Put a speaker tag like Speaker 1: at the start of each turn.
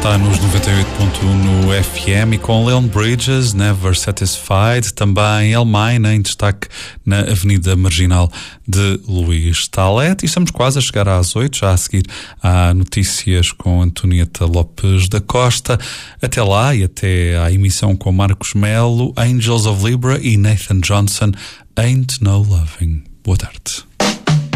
Speaker 1: está nos 98.1 no FM e com Leon Bridges, Never Satisfied, também El Mine em destaque na Avenida Marginal de Luís Talet. E estamos quase a chegar às 8, já a seguir há notícias com Antonieta Lopes da Costa. Até lá e até à emissão com Marcos Melo, Angels of Libra e Nathan Johnson, Ain't No Loving. Boa tarde.